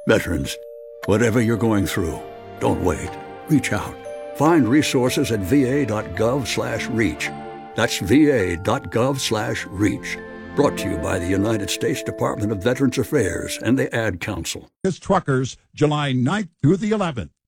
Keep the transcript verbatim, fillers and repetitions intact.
Veterans, whatever you're going through, don't wait. Reach out. Find resources at va.gov slash reach. That's va.gov slash reach. Brought to you by the United States Department of Veterans Affairs and the Ad Council. Truckers, July ninth through the eleventh.